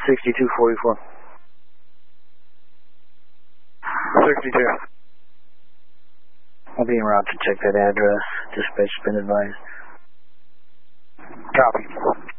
6244. 62. I'll be en route to check that address. Dispatch has been advised. Copy.